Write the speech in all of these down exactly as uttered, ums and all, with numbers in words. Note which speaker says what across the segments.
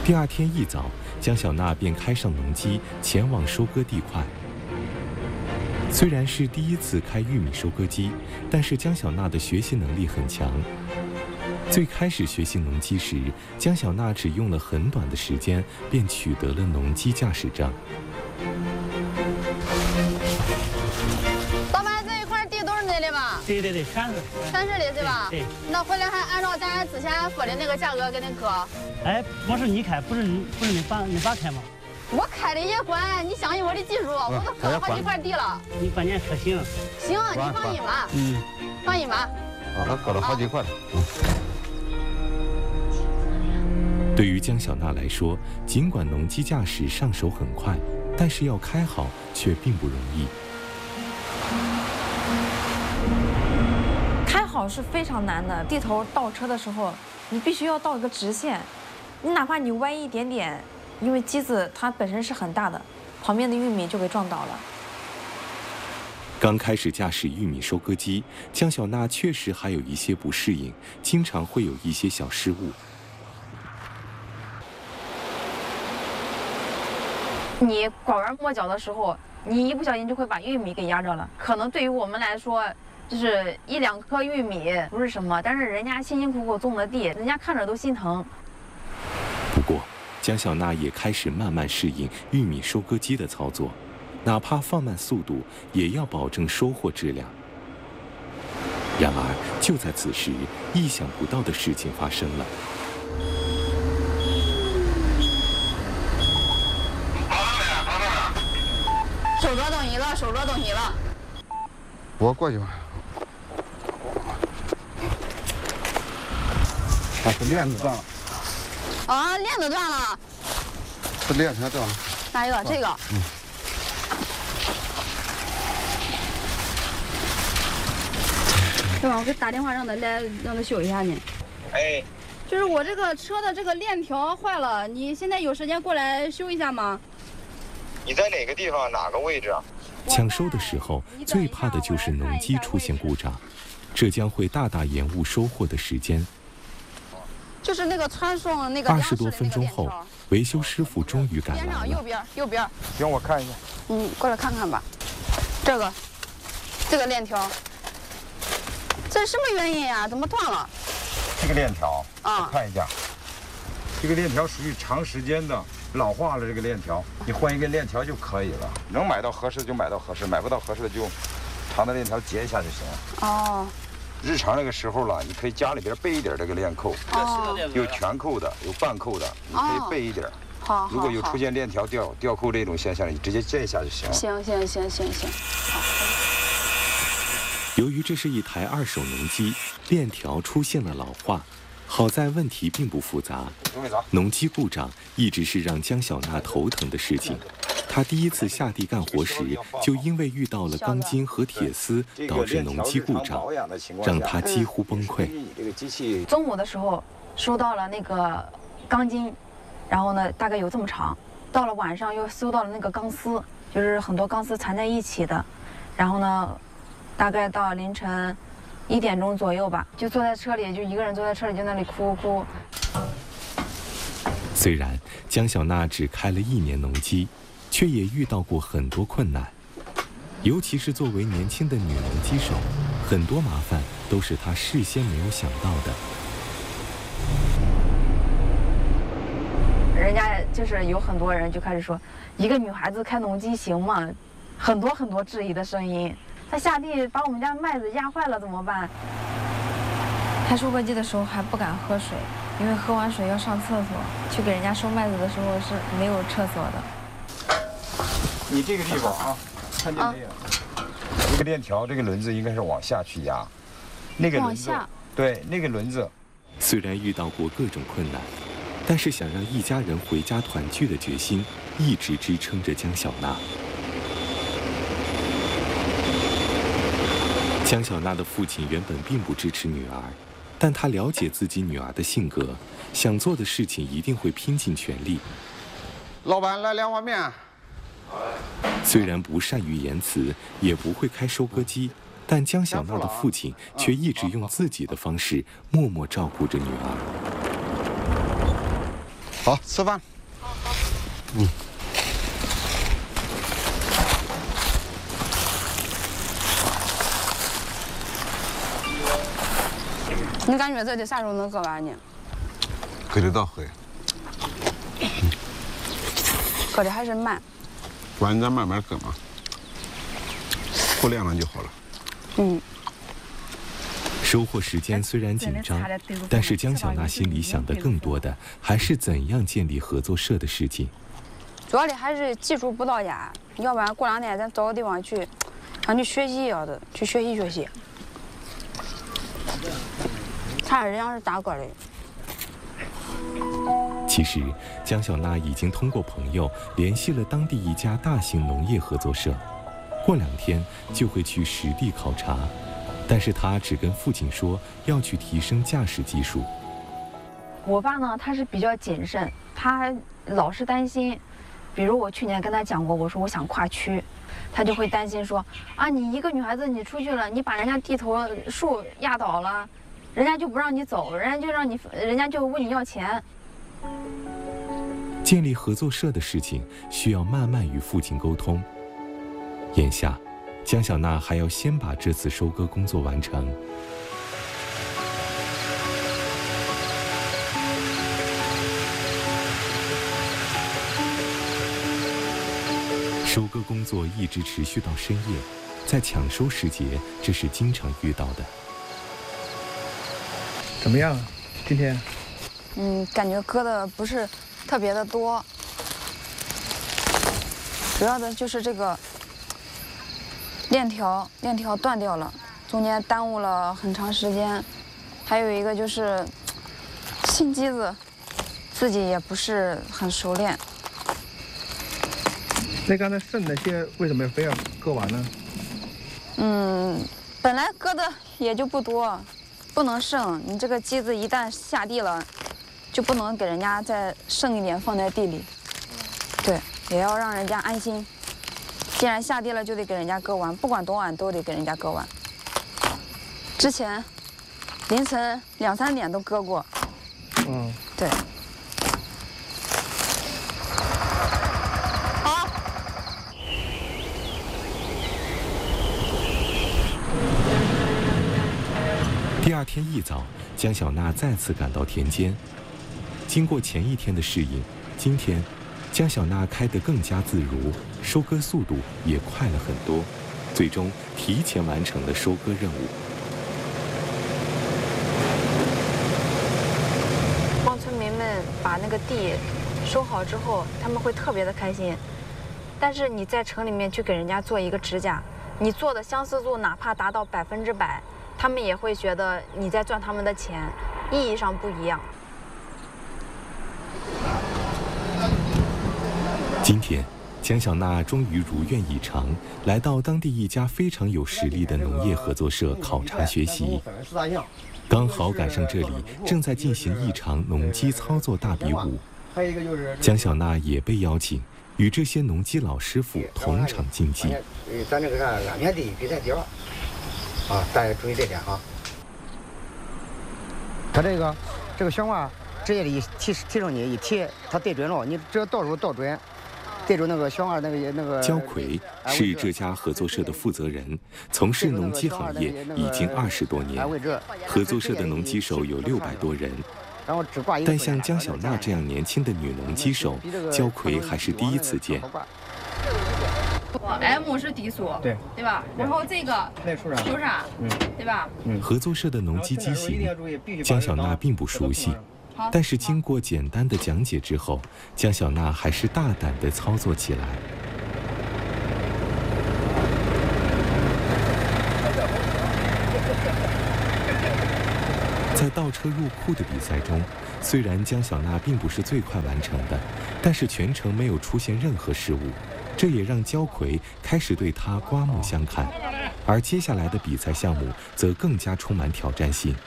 Speaker 1: 第二天一早，江小娜便开上农机前往收割地块。虽然是第一次开玉米收割机，但是江小娜的学习能力很强。最开始学习农机时，江小娜只用了很短的时间便取得了农机驾驶证。
Speaker 2: 老板，这一块地都是你的吧？
Speaker 3: 对对对，全是。
Speaker 2: 全是的，对吧？
Speaker 3: 对。
Speaker 2: 那回来还按照咱之前说的那个价格给您割？
Speaker 3: 哎，光是你开，不是你不是你爸你爸开吗？
Speaker 2: 我开的也管，你相信我的技术，我都割了好几块地了。
Speaker 3: 你关键可行。
Speaker 2: 行，你放心吧。
Speaker 4: 嗯，
Speaker 2: 放心吧。
Speaker 4: 啊，他割了好几块了。嗯。
Speaker 1: 对于江小娜来说，尽管农机驾驶上手很快，但是要开好却并不容易。
Speaker 5: 开好是非常难的，地头倒车的时候，你必须要倒一个直线，你哪怕你歪一点点，因为机子它本身是很大的，旁边的玉米就给撞倒了。
Speaker 1: 刚开始驾驶玉米收割机，江小娜确实还有一些不适应，经常会有一些小失误。
Speaker 2: 你拐弯抹角的时候，你一不小心就会把玉米给压着了。可能对于我们来说，就是一两颗玉米不是什么，但是人家辛辛苦苦种的地，人家看着都心疼。
Speaker 1: 不过，江小娜也开始慢慢适应玉米收割机的操作，哪怕放慢速度，也要保证收获质量。然而，就在此时，意想不到的事情发生了。
Speaker 2: 手着东西了，手着东西了。
Speaker 4: 我过去吧。啊，这链子断了。
Speaker 2: 啊，链子断了。
Speaker 4: 这链条断了。
Speaker 2: 哪一个？这个。
Speaker 4: 嗯。
Speaker 2: 对吧？我给打电话让他来，让他修一下呢。
Speaker 6: 哎。
Speaker 2: 就是我这个车的这个链条坏了，你现在有时间过来修一下吗？
Speaker 6: 你在哪个地方？哪个位置啊？
Speaker 1: 抢收的时候，最怕的就是农机出现故障，这将会大大延误收获的时间。
Speaker 2: 就是那个传送那个
Speaker 1: 二十多分钟后，维修师傅终于赶来了。
Speaker 2: 右边，右边。
Speaker 6: 行，我看一下。
Speaker 2: 嗯，过来看看吧。这个，这个链条，这什么原因呀？怎么断了？
Speaker 6: 这个链条，
Speaker 2: 啊，
Speaker 6: 我看一下。这个链条属于长时间的老化了，这个链条，你换一根链条就可以了。能买到合适的就买到合适，买不到合适的就长的链条截一下就行了。
Speaker 2: 哦。
Speaker 6: 日常那个时候了，你可以家里边备一点这个链扣，
Speaker 2: 哦，
Speaker 6: 有全扣的，有半扣的，你可以备一点。
Speaker 2: 好，
Speaker 6: 如果有出现链条掉掉扣这种现象，你直接截一下就行了。
Speaker 2: 行行行行行。好。
Speaker 1: 由于这是一台二手农机，链条出现了老化。好在问题并不复杂，农机故障一直是让江小娜头疼的事情。她第一次下地干活时，就因为遇到了钢筋和铁丝，导致农机故障，让她几乎崩溃。
Speaker 2: 中午的时候收到了那个钢筋，然后呢，大概有这么长。到了晚上又收到了那个钢丝，就是很多钢丝缠在一起的。然后呢，大概到凌晨一点钟左右吧，就坐在车里，就一个人坐在车里，就那里哭哭。
Speaker 1: 虽然江小娜只开了一年农机，却也遇到过很多困难，尤其是作为年轻的女农机手，很多麻烦都是她事先没有想到的。
Speaker 2: 人家就是有很多人就开始说，一个女孩子开农机行吗？很多很多质疑的声音。他下地把我们家麦子压坏了怎么办？
Speaker 5: 开收割机的时候还不敢喝水，因为喝完水要上厕所。去给人家收麦子的时候是没有厕所的。
Speaker 6: 你这个地方啊，看见没有？这个链条，这个轮子应该是往下去压，那个轮子，对，那个轮子。
Speaker 1: 虽然遇到过各种困难，但是想让一家人回家团聚的决心一直支撑着江小娜。江小娜的父亲原本并不支持女儿，但他了解自己女儿的性格，想做的事情一定会拼尽全力。
Speaker 4: 老板，来两碗面。
Speaker 1: 虽然不善于言辞，也不会开收割机，但江小娜的父亲却一直用自己的方式默默照顾着女儿。
Speaker 4: 好，吃饭。
Speaker 2: 好好。
Speaker 4: 嗯。
Speaker 7: 你感觉这得啥时候能割完呢？
Speaker 4: 割得到黑。
Speaker 7: 嗯、割的还是慢。
Speaker 4: 管咱慢慢割嘛，过两天就好了。
Speaker 7: 嗯。
Speaker 1: 收获时间虽然紧张，但是江小娜心里想的更多的还是怎样建立合作社的事情。
Speaker 7: 主要的还是技术不到家，要不然过两天咱找个地方去，想去学习要的，去学习学习。看人家是咋割的。
Speaker 1: 其实，江小娜已经通过朋友联系了当地一家大型农业合作社，过两天就会去实地考察。但是她只跟父亲说要去提升驾驶技术。
Speaker 2: 我爸呢，他是比较谨慎，他老是担心，比如我去年跟他讲过，我说我想跨区，他就会担心说啊，你一个女孩子你出去了，你把人家地头树压倒了，人家就不让你走，人家就让你，人家就问你要钱。
Speaker 1: 建立合作社的事情需要慢慢与父亲沟通。眼下，江小娜还要先把这次收割工作完成。收割工作一直持续到深夜，在抢收时节，这是经常遇到的。
Speaker 8: 怎么样？今天？
Speaker 7: 嗯，感觉割的不是特别的多，主要的就是这个链条，链条断掉了，中间耽误了很长时间。还有一个就是新机子，自己也不是很熟练。
Speaker 8: 那刚才剩那些为什么非要割完呢？
Speaker 7: 嗯，本来割的也就不多，不能剩。你这个机子一旦下地了，就不能给人家再剩一点放在地里。对，也要让人家安心。既然下地了，就得给人家割完，不管多晚都得给人家割完。之前凌晨两三点都割过。
Speaker 8: 嗯，
Speaker 7: 对。好。
Speaker 1: 第二天一早，江小娜再次赶到田间。经过前一天的适应，今天江小娜开得更加自如，收割速度也快了很多，最终提前完成了收割任务。
Speaker 2: 帮村民们把那个地收好之后，他们会特别的开心。但是你在城里面去给人家做一个指甲，你做的相似度哪怕达到百分之百，他们也会觉得你在赚他们的钱，意义上不一样。
Speaker 1: 今天，江小娜终于如愿以偿，来到当地一家非常有实力的农业合作社考察学习。刚好赶上这里正在进行一场农机操作大比武，江小娜也被邀请与这些农机老师傅同场竞技。
Speaker 9: 咱这个啥两年地比赛条啊，大家注意这点啊。他这个这个旋腕直接的一提提升你一提，它对准了，你只要到时候到准。对准那个旋腕那个那个。
Speaker 1: 焦奎是这家合作社的负责人，从事农机行业已经二十多年。合作社的农机手有六百多人，但像江小娜这样年轻的女农机手，焦奎还是第一次见。
Speaker 10: M 是底锁，对对吧？然后这个修啥？嗯，对吧？
Speaker 1: 嗯。合作社的农机机型，江小娜并不熟悉。但是经过简单的讲解之后，江小娜还是大胆地操作起来。在倒车入库的比赛中，虽然江小娜并不是最快完成的，但是全程没有出现任何失误，这也让焦奎开始对她刮目相看。而接下来的比赛项目则更加充满挑战性。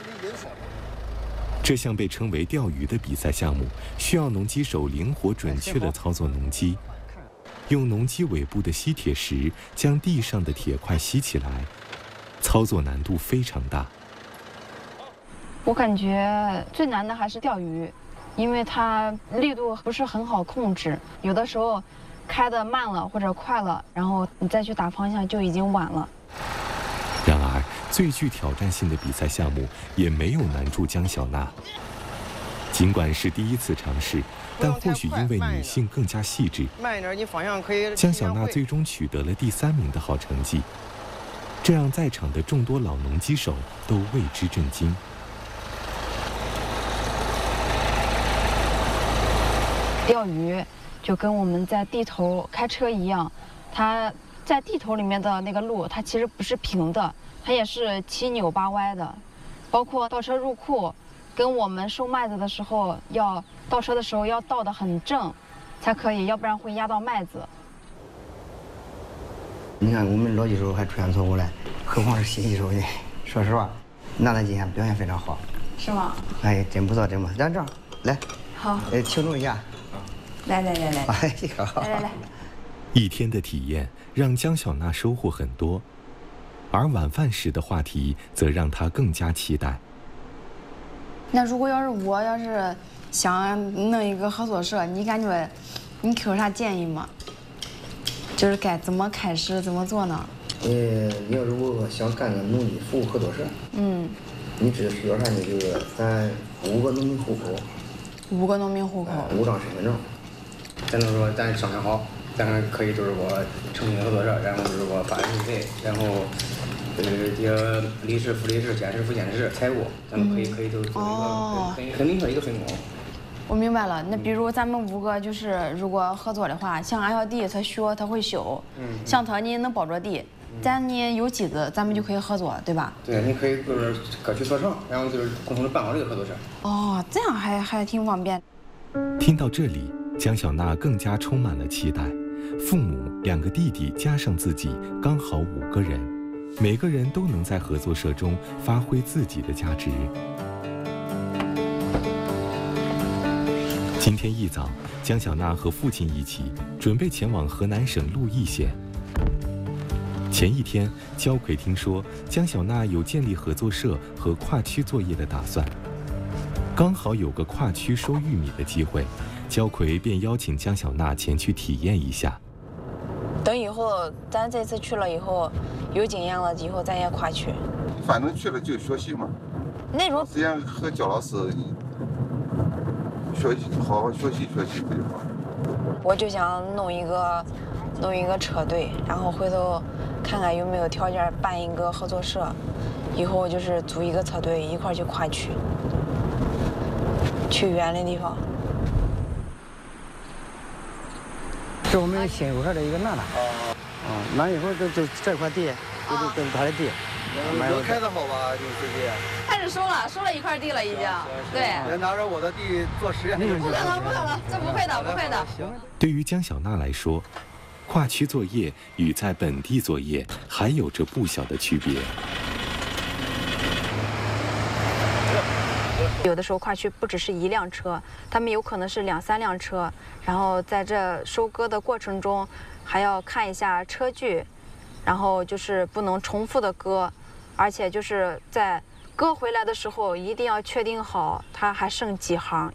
Speaker 1: 这项被称为钓鱼的比赛项目，需要农机手灵活准确地操作农机，用农机尾部的吸铁石将地上的铁块吸起来，操作难度非常大。
Speaker 2: 我感觉最难的还是钓鱼， 因为它力度不是很好控制，有的时候开得慢了或者快了，然后你再去打方向就已经晚了。
Speaker 1: 然而，最具挑战性的比赛项目也没有难住江小娜。尽管是第一次尝试，但或许因为女性更加细致，
Speaker 9: 慢一点，你方向可以。
Speaker 1: 江小娜最终取得了第三名的好成绩，这让在场的众多老农机手都为之震惊。
Speaker 2: 钓鱼就跟我们在地头开车一样，它在地头里面的那个路，它其实不是平的，它也是七扭八歪的。包括倒车入库，跟我们收麦子的时候，要倒车的时候要倒得很正，才可以，要不然会压到麦子。
Speaker 9: 你看我们老机手还出现错误了，何况是新机手呢？说实话，娜娜今天表现非常好。
Speaker 5: 是吗？
Speaker 9: 哎，真不错，真不错。咱这样，来，
Speaker 5: 好，
Speaker 9: 呃，庆祝一下。
Speaker 5: 来来来来，
Speaker 9: 哎呀，
Speaker 5: 来来来。
Speaker 1: 一天的体验让江小娜收获很多，而晚饭时的话题则让她更加期待。
Speaker 11: 那如果要是我要是想弄一个合作社，你感觉你给我啥建议吗？就是该怎么开始，怎么做呢？
Speaker 9: 呃，你要如果想干个农业服务合作社，
Speaker 11: 嗯，
Speaker 9: 你只需要啥呢？就是咱五个农民户口，
Speaker 11: 五个农民户口，
Speaker 9: 五张身份证。咱就说咱商量好，咱可以就是说成立合作社，然后就是说发运费，然后呃这个理事、副理事、监事、副监事、财务，咱们可以可以都做一个很很明确一个分工。
Speaker 11: 我明白了，那比如咱们五个就是如果合作的话，像俺小弟他学他会修，嗯，像他你能包着地，咱你有机子，咱们就可以合作，对吧？
Speaker 9: 对，你可以就是各取所长，然后就是共同的办好这个合作社。
Speaker 11: 哦，这样还还挺方便。
Speaker 1: 听到这里，江小娜更加充满了期待。父母、两个弟弟加上自己，刚好五个人，每个人都能在合作社中发挥自己的价值。今天一早，江小娜和父亲一起准备前往河南省鹿邑县。前一天，焦奎听说江小娜有建立合作社和跨区作业的打算，刚好有个跨区收玉米的机会，焦奎便邀请江小娜前去体验一下。
Speaker 7: 等以后咱这次去了以后，有经验了，以后咱也跨区。
Speaker 4: 反正去了就学习嘛。
Speaker 7: 那种
Speaker 4: 时间和焦老师学习，好好学习学习不就好？
Speaker 7: 我就想弄一个，弄一个车队，然后回头看看有没有条件办一个合作社，以后就是组一个车队一块去跨区，去远的地方。
Speaker 9: 是我们新入社的一个娜娜。啊，完以后就就这块地，就就就是他的地。
Speaker 8: 能开得好吧？就是这地。
Speaker 10: 开始收了，收了一块地了已经。对。
Speaker 8: 人拿着我的地做实验。
Speaker 10: 不可能，不可能，这不会的，不会的。
Speaker 1: 对于江小娜来说，跨区作业与在本地作业还有着不小的区别。
Speaker 2: 有的时候跨区不只是一辆车，他们有可能是两三辆车，然后在这收割的过程中，还要看一下车距，然后就是不能重复的割，而且就是在割回来的时候一定要确定好它还剩几行。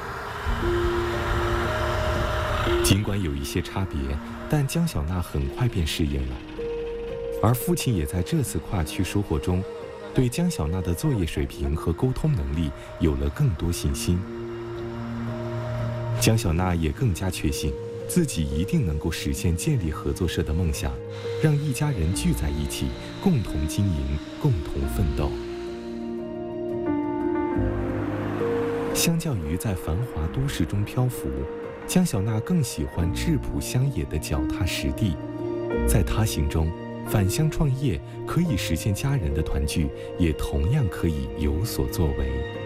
Speaker 1: 尽管有一些差别，但江小娜很快便适应了，而父亲也在这次跨区收获中，对江小娜的作业水平和沟通能力有了更多信心。江小娜也更加确信，自己一定能够实现建立合作社的梦想，让一家人聚在一起，共同经营，共同奋斗。相较于在繁华都市中漂浮，江小娜更喜欢质朴乡野的脚踏实地。在她心中，返乡创业可以实现家人的团聚，也同样可以有所作为。